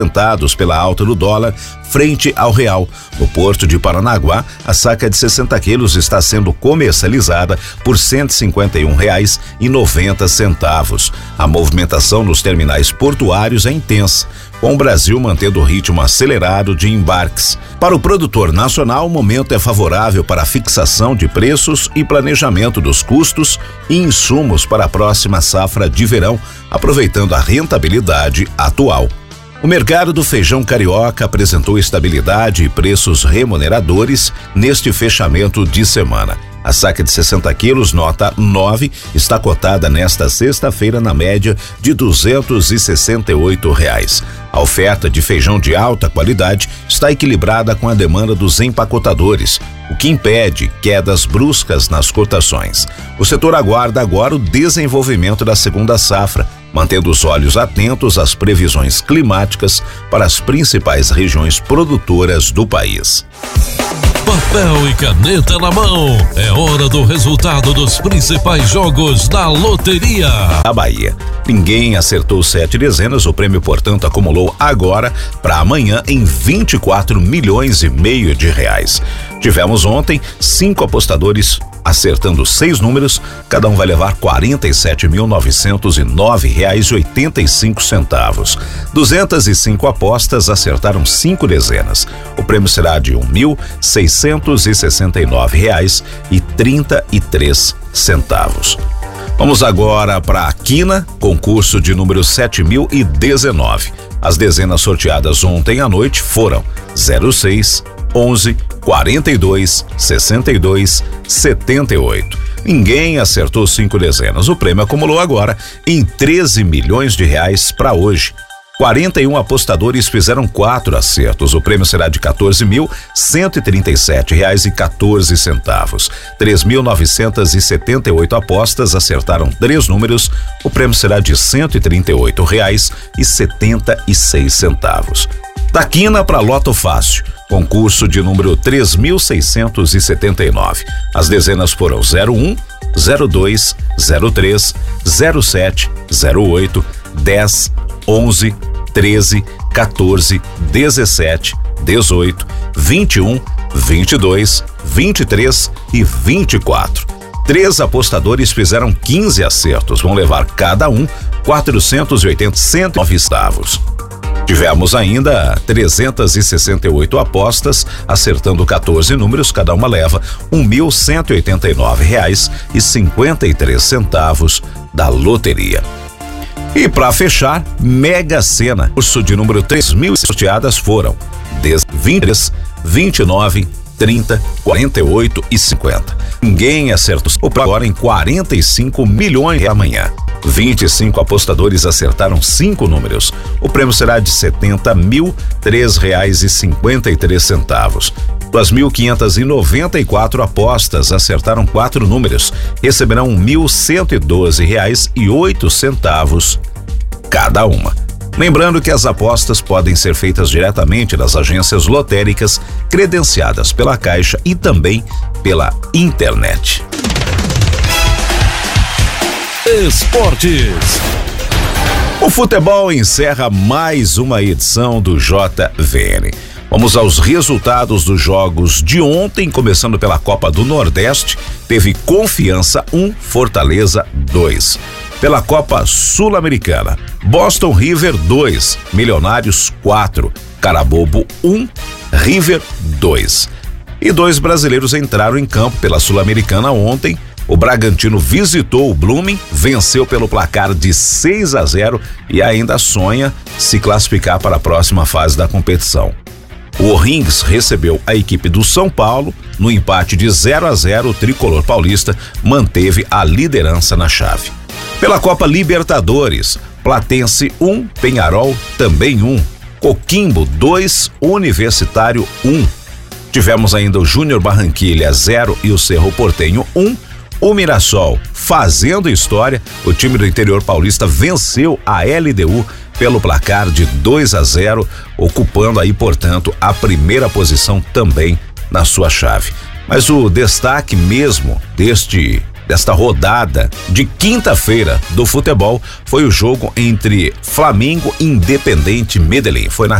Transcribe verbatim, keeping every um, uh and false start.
sustentados pela alta do dólar frente ao real. No Porto de Paranaguá, a saca de sessenta quilos está sendo comercializada por cento e cinquenta e um reais e noventa centavos. A movimentação nos terminais portuários é intensa, com o Brasil mantendo o ritmo acelerado de embarques. Para o produtor nacional, o momento é favorável para a fixação de preços e planejamento dos custos e insumos para a próxima safra de verão, aproveitando a rentabilidade atual. O mercado do feijão carioca apresentou estabilidade e preços remuneradores neste fechamento de semana. A saca de sessenta quilos, nota nove, está cotada nesta sexta-feira na média de duzentos e sessenta e oito reais. A oferta de feijão de alta qualidade está equilibrada com a demanda dos empacotadores, o que impede quedas bruscas nas cotações. O setor aguarda agora o desenvolvimento da segunda safra, mantendo os olhos atentos às previsões climáticas para as principais regiões produtoras do país. Papel e caneta na mão, é hora do resultado dos principais jogos da loteria. A Bahia. Ninguém acertou sete dezenas, o prêmio, portanto, acumulou agora para amanhã em vinte e quatro milhões e meio de reais. Tivemos ontem cinco apostadores acertando seis números, cada um vai levar quarenta e sete mil novecentos e nove reais e oitenta e cinco centavos. duzentas e cinco apostas acertaram cinco dezenas. O prêmio será de um mil seiscentos e sessenta e nove reais e trinta e três centavos. Vamos agora para a quina, concurso de número sete mil e dezenove. As dezenas sorteadas ontem à noite foram zero seis, onze, quarenta e dois, sessenta e dois, setenta e oito. Ninguém acertou cinco dezenas. O prêmio acumulou agora em treze milhões de reais para hoje. quarenta e um apostadores fizeram quatro acertos. O prêmio será de quatorze mil cento e trinta e sete reais e quatorze centavos. três mil novecentas e setenta e oito apostas acertaram três números. O prêmio será de cento e trinta e oito reais e setenta e seis centavos. Da quina para Loto Fácil, concurso de número três mil seiscentos e setenta e nove. As dezenas foram zero um, zero dois, zero três, zero sete, zero oito, dez, onze, treze, quatorze, dezessete, dezoito, vinte e um, vinte e dois, vinte e três e vinte e quatro. Três apostadores fizeram quinze acertos, vão levar cada um quatrocentos e oitenta, cento e nove centavos. Tivemos ainda trezentas e sessenta e oito apostas, acertando quatorze números, cada uma leva um mil cento e oitenta e nove reais e cinquenta e três centavos da loteria. E para fechar, Mega Sena. Curso de número três mil sorteadas foram vinte e três, vinte e nove, trinta, quarenta e oito e cinquenta. Ninguém acertou o prêmio agora em quarenta e cinco milhões amanhã. vinte e cinco apostadores acertaram cinco números. O prêmio será de setenta mil, três reais e cinquenta e três centavos. Das mil quinhentas e noventa e quatro apostas acertaram quatro números. Receberão mil cento e doze reais e oito centavos cada uma. Lembrando que as apostas podem ser feitas diretamente nas agências lotéricas credenciadas pela Caixa e também pela internet. Esportes. O futebol encerra mais uma edição do J V N. Vamos aos resultados dos jogos de ontem, começando pela Copa do Nordeste. Teve Confiança um, Fortaleza dois. Pela Copa Sul-Americana, Boston River dois, Milionários quatro, Carabobo um, River dois. E dois brasileiros entraram em campo pela Sul-Americana ontem. O Bragantino visitou o Blooming, venceu pelo placar de seis a zero e ainda sonha se classificar para a próxima fase da competição. O O'Rings recebeu a equipe do São Paulo. No empate de zero a zero, o tricolor paulista manteve a liderança na chave. Pela Copa Libertadores, Platense um, Peñarol também um, Coquimbo dois, Universitário um. Tivemos ainda o Júnior Barranquilha zero e o Cerro Porteño um. O Mirassol fazendo história, o time do interior paulista venceu a L D U pelo placar de dois a zero, ocupando aí, portanto, a primeira posição também na sua chave. Mas o destaque mesmo deste desta rodada de quinta-feira do futebol foi o jogo entre Flamengo e Independente Medellín. Foi na